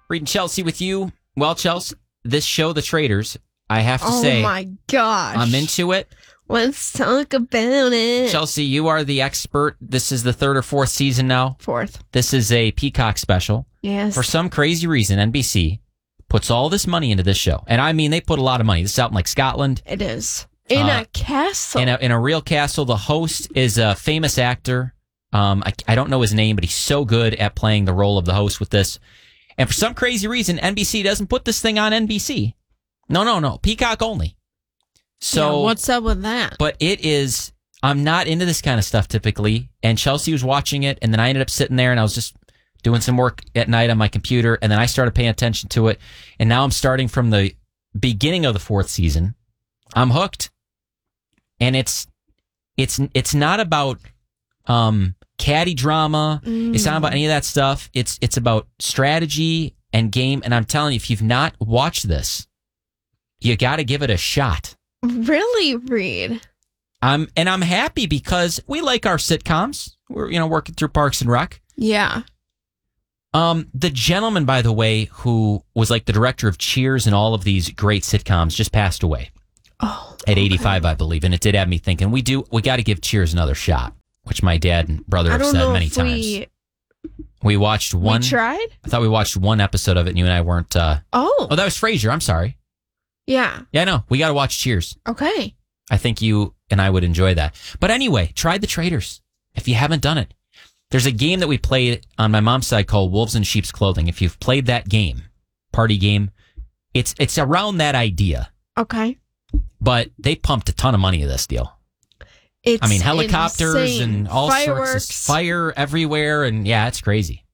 Reading Chelsea with you. Well, Chelsea, this show, The Traitors, I have to say, oh my gosh, I'm into it. Let's talk about it. Chelsea, you are the expert. This is the third or fourth season now. Fourth. This is a Peacock special. Yes. For some crazy reason, NBC puts all this money into this show. And I mean, they put a lot of money. This is out in like Scotland. It is. In a castle. In a real castle. The host is a famous actor. I don't know his name, but he's so good at playing the role of the host with this. And for some crazy reason, NBC doesn't put this thing on NBC. No. Peacock only. So yeah, what's up with that? But it is, I'm not into this kind of stuff typically. And Chelsea was watching it, and then I ended up sitting there and I was just doing some work at night on my computer, and then I started paying attention to it. And now I'm starting from the beginning of the fourth season. I'm hooked. And it's not about caddy drama. It's not about any of that stuff. It's about strategy and game. And I'm telling you, if you've not watched this, you got to give it a shot. Really, Reed? I'm happy because we like our sitcoms. We're working through Parks and Rec. Yeah. The gentleman, by the way, who was like the director of Cheers and all of these great sitcoms, just passed away. Oh. At 85, I believe, and it did have me thinking we got to give Cheers another shot, which my dad and brother have said many times. We watched one. We tried? I thought we watched one episode of it, and you and I weren't. Oh, that was Frasier. I'm sorry. Yeah. Yeah, no, we got to watch Cheers. Okay. I think you and I would enjoy that. But anyway, try The Traitors if you haven't done it. There's a game that we played on my mom's side called Wolves in Sheep's Clothing. If you've played that game, party game, it's around that idea. Okay. But they pumped a ton of money into this deal. It's helicopters insane. and all Fireworks. sorts of fire everywhere. And yeah, it's crazy.